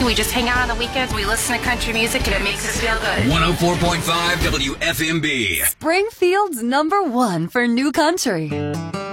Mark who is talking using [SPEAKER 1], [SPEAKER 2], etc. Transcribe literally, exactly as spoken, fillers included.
[SPEAKER 1] We just hang out on the weekends. We listen to country music, and it makes us feel good.
[SPEAKER 2] one oh four point five W F M B.
[SPEAKER 3] Springfield's number one for new country.